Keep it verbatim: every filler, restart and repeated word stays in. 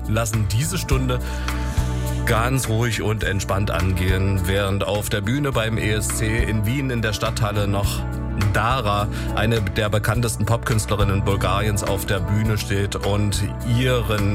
lassen diese Stunde ganz ruhig und entspannt angehen, während auf der Bühne beim E S C in Wien in der Stadthalle noch Dara, eine der bekanntesten Popkünstlerinnen Bulgariens, auf der Bühne steht und ihren